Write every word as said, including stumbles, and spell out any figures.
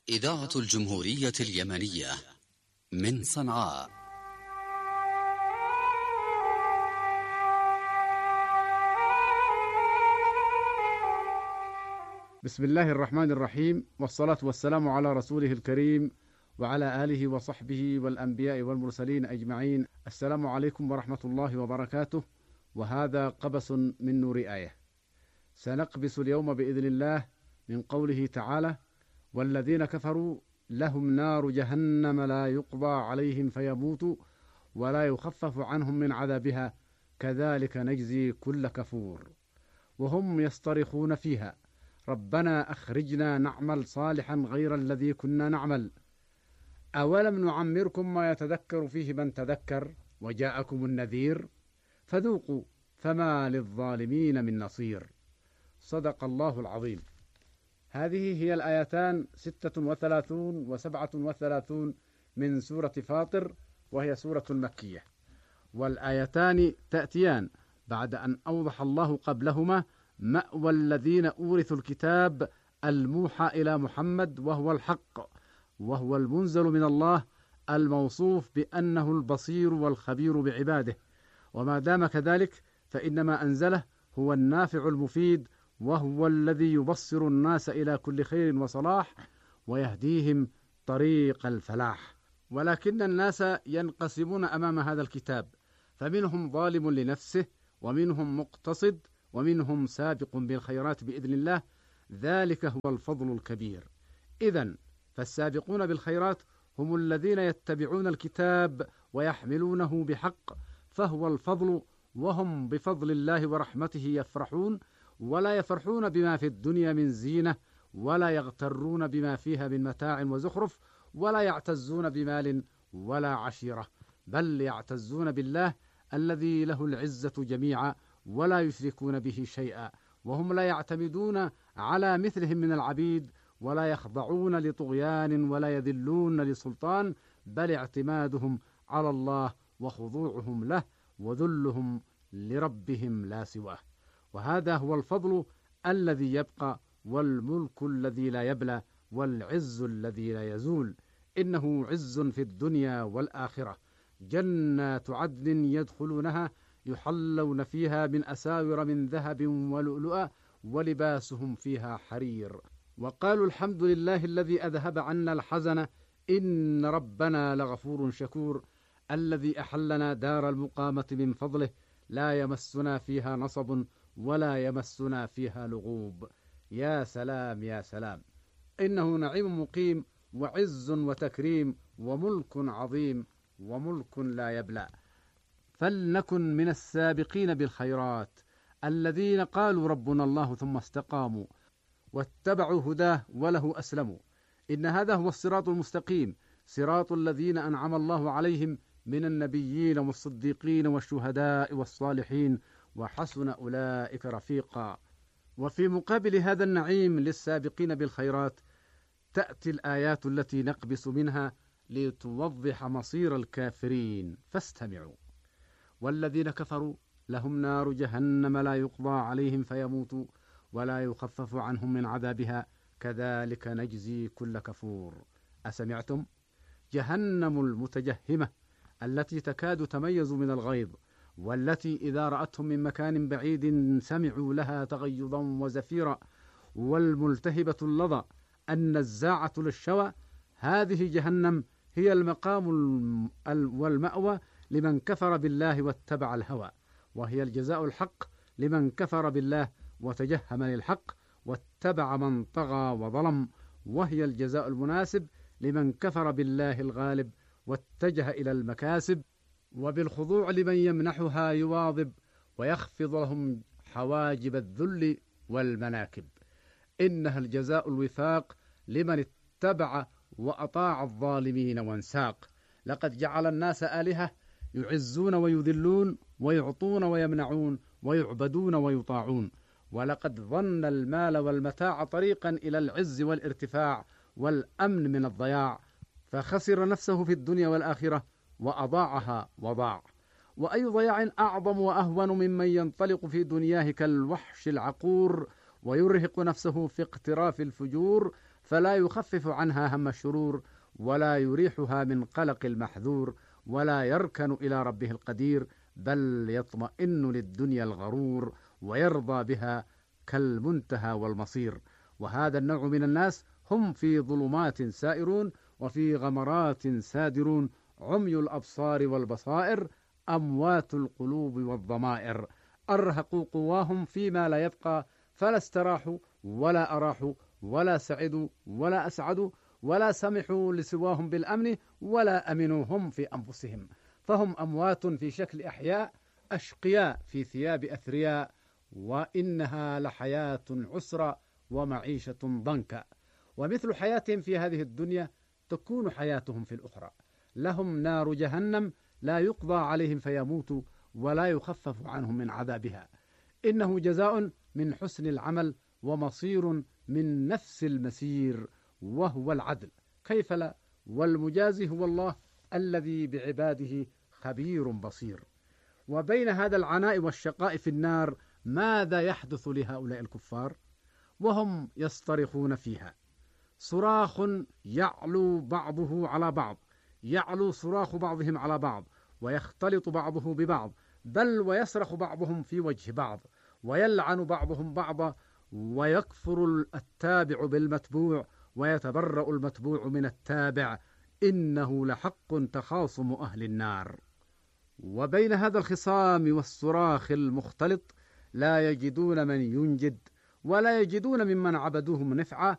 إذاعة الجمهورية اليمنية من صنعاء. بسم الله الرحمن الرحيم، والصلاة والسلام على رسوله الكريم وعلى آله وصحبه والأنبياء والمرسلين أجمعين. السلام عليكم ورحمة الله وبركاته. وهذا قبس من نور آية. سنقبس اليوم بإذن الله من قوله تعالى: والذين كفروا لهم نار جهنم لا يقضى عليهم فيموتوا ولا يخفف عنهم من عذابها كذلك نجزي كل كفور. وهم يصطرخون فيها: ربنا أخرجنا نعمل صالحا غير الذي كنا نعمل أولم نعمركم ما يتذكر فيه من تذكر وجاءكم النذير فذوقوا فما للظالمين من نصير. صدق الله العظيم. هذه هي الآيتان ستة وثلاثون وسبعة وثلاثون من سورة فاطر، وهي سورة مكية، والآيتان تأتيان بعد أن أوضح الله قبلهما مأوى الذين أورثوا الكتاب الموحى إلى محمد، وهو الحق، وهو المنزل من الله الموصوف بأنه البصير والخبير بعباده، وما دام كذلك فإنما أنزله هو النافع المفيد، وهو الذي يبصر الناس إلى كل خير وصلاح ويهديهم طريق الفلاح. ولكن الناس ينقسمون أمام هذا الكتاب، فمنهم ظالم لنفسه، ومنهم مقتصد، ومنهم سابق بالخيرات بإذن الله، ذلك هو الفضل الكبير. إذن فالسابقون بالخيرات هم الذين يتبعون الكتاب ويحملونه بحق، فهو الفضل، وهم بفضل الله ورحمته يفرحون، ولا يفرحون بما في الدنيا من زينة، ولا يغترون بما فيها من متاع وزخرف، ولا يعتزون بمال ولا عشيرة، بل يعتزون بالله الذي له العزة جميعا، ولا يشركون به شيئا، وهم لا يعتمدون على مثلهم من العبيد، ولا يخضعون لطغيان، ولا يذلون لسلطان، بل اعتمادهم على الله وخضوعهم له وذلهم لربهم لا سواه. وهذا هو الفضل الذي يبقى، والملك الذي لا يبلى، والعز الذي لا يزول. إنه عز في الدنيا والآخرة. جنات عدن يدخلونها يحلون فيها من أساور من ذهب ولؤلؤا ولباسهم فيها حرير. وقالوا الحمد لله الذي أذهب عنا الحزن إن ربنا لغفور شكور، الذي أحلنا دار المقامة من فضله لا يمسنا فيها نصب ولا يمسنا فيها لغوب. يا سلام يا سلام، إنه نعيم مقيم، وعز وتكريم، وملك عظيم، وملك لا يبلى. فلنكن من السابقين بالخيرات، الذين قالوا ربنا الله ثم استقاموا واتبعوا هداه وله أسلموا. إن هذا هو الصراط المستقيم، صراط الذين أنعم الله عليهم من النبيين والصديقين والشهداء والصالحين، وحسن أولئك رفيقا. وفي مقابل هذا النعيم للسابقين بالخيرات تأتي الآيات التي نقبس منها لتوضح مصير الكافرين، فاستمعوا. والذين كفروا لهم نار جهنم لا يقضى عليهم فيموتوا ولا يخفف عنهم من عذابها كذلك نجزي كل كفور. أسمعتم؟ جهنم المتجهمة التي تكاد تميز من الغيظ، والتي إذا رأتهم من مكان بعيد سمعوا لها تغيظا وزفيرا، والملتهبة اللظى النزاعة للشوى. هذه جهنم هي المقام والمأوى لمن كفر بالله واتبع الهوى، وهي الجزاء الحق لمن كفر بالله وتجهم للحق واتبع من طغى وظلم، وهي الجزاء المناسب لمن كفر بالله الغالب واتجه إلى المكاسب، وبالخضوع لمن يمنحها يواظب ويخفض لهم حواجب الذل والمناكب. إنها الجزاء الوفاق لمن اتبع وأطاع الظالمين وانساق. لقد جعل الناس آلهة يعزون ويذلون، ويعطون ويمنعون، ويعبدون ويطاعون، ولقد ظن المال والمتاع طريقا إلى العز والارتفاع والأمن من الضياع، فخسر نفسه في الدنيا والآخرة وأضاعها وضاع. وأي ضياع أعظم وأهون ممن ينطلق في دنياه كالوحش العقور ويرهق نفسه في اقتراف الفجور، فلا يخفف عنها هم الشرور، ولا يريحها من قلق المحذور، ولا يركن إلى ربه القدير، بل يطمئن للدنيا الغرور ويرضى بها كالمنتهى والمصير. وهذا النوع من الناس هم في ظلمات سائرون، وفي غمرات سادرون، عمي الأبصار والبصائر، أموات القلوب والضمائر، أرهقوا قواهم فيما لا يبقى، فلا استراحوا ولا أراحوا ولا سعدوا ولا أسعدوا، ولا سمحوا لسواهم بالأمن، ولا أمنوا هم في أنفسهم، فهم أموات في شكل أحياء، أشقياء في ثياب أثرياء، وإنها لحياة عسرى ومعيشة ضنكا. ومثل حياتهم في هذه الدنيا تكون حياتهم في الأخرى، لهم نار جهنم لا يقضى عليهم فيموتوا، ولا يخفف عنهم من عذابها. إنه جزاء من حسن العمل، ومصير من نفس المسير، وهو العدل، كيف لا؟ والمجازي هو الله الذي بعباده خبير بصير. وبين هذا العناء والشقاء في النار ماذا يحدث لهؤلاء الكفار وهم يصطرخون فيها؟ صراخ يعلو بعضه على بعض، يعلو صراخ بعضهم على بعض، ويختلط بعضه ببعض، بل ويصرخ بعضهم في وجه بعض، ويلعن بعضهم بعضا، ويكفر التابع بالمتبوع، ويتبرأ المتبوع من التابع، إنه لحق تخاصم أهل النار. وبين هذا الخصام والصراخ المختلط لا يجدون من ينجد، ولا يجدون ممن عبدوهم نفعا،